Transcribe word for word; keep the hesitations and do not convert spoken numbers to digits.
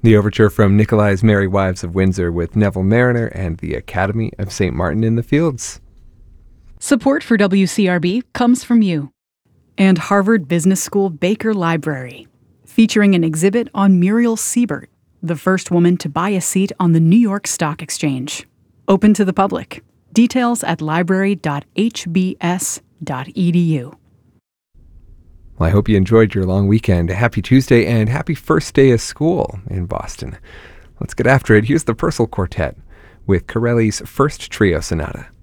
The overture from Nicolai's Merry Wives of Windsor with Neville Mariner and the Academy of Saint Martin in the Fields. Support for W C R B comes from you and Harvard Business School Baker Library, featuring an exhibit on Muriel Siebert, the first woman to buy a seat on the New York Stock Exchange. Open to the public. Details at library dot h b s dot e d u. Well, I hope you enjoyed your long weekend. Happy Tuesday and happy first day of school in Boston. Let's get after it. Here's the Purcell Quartet with Corelli's First Trio Sonata.